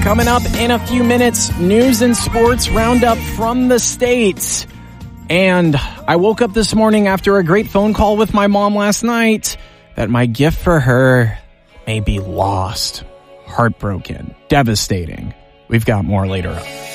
Coming up in a few minutes, news and sports roundup from the States. And I woke up this morning after a great phone call with my mom last night that my gift for her may be lost. Heartbroken. Devastating. We've got more later on.